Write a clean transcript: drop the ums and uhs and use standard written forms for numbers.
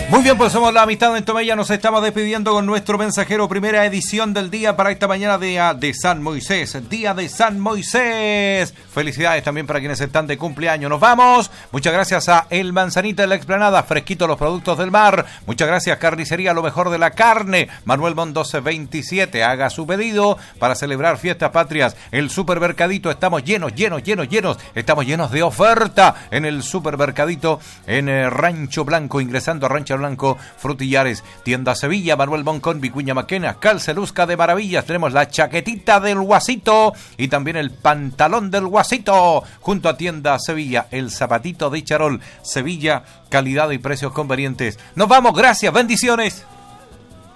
Muy bien, pues somos la amistad en Tomella. Nos estamos despidiendo con nuestro mensajero. Primera edición del día para esta mañana, día de San Moisés. Día de San Moisés. Felicidades también para quienes están de cumpleaños. Nos vamos. Muchas gracias a El Manzanita de la Explanada. Fresquito los productos del mar. Muchas gracias, Carnicería Lo Mejor de la Carne. Manuel Mon 1227. Haga su pedido para celebrar fiestas patrias. El Supermercadito. Estamos llenos. Estamos llenos de oferta en el Supermercadito en Rancho Blanco. Ingresando a Rancho Blanco, Frutillares, Tienda Sevilla, Manuel Moncón, Vicuña Maquena, Calceluzca de Maravillas. Tenemos la chaquetita del Guasito y también el pantalón del Guasito. Junto a Tienda Sevilla, el zapatito de Charol. Sevilla, calidad y precios convenientes. Nos vamos, gracias, bendiciones.